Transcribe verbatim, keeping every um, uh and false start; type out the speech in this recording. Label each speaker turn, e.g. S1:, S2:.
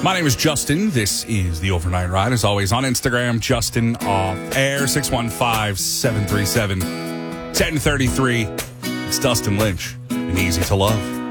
S1: My name is Justin. This is the Overnight Ride. As always, on Instagram, Justin Off Air, six one five, seven three seven, one zero three three. It's Dustin Lynch and Easy to Love.